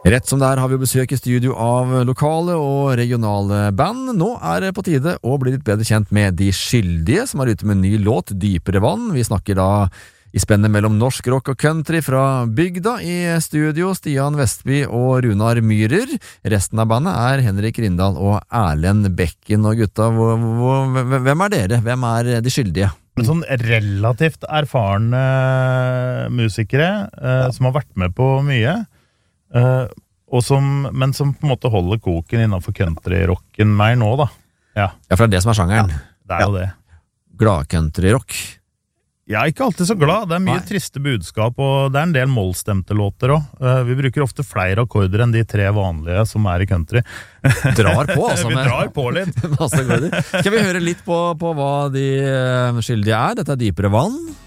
Rett som der har vi besøk I studio av lokale og regionale band. Nå det på tide å bli litt bedre kjent med De Skyldige, som ute med en ny låt, Dypere vann. Vi snakker da I spennet mellom norsk rock og country fra bygda. I studio Stian Vestby og Runar Myhrer. Resten av bandet Henrik Rindal og Erlend Bekken. Og gutta, hvem dere? Hvem De Skyldige? Sånn relativt erfarne musikere som har vært med på mye. Men som på en måte holder koken innenfor countryrocken mer nå da. Ja, for det som sjangeren. Ja, det jo det. Glad countryrock. Jeg ikke alltid så glad. Det mye triste budskap, og det en del mollstemte låter også. Vi bruker ofte flere akkorder enn de 3 vanlige som I country. Drar på, altså. Vi drar på litt. Skal vi høre litt på hva De Skyldige Dette Dypere vann.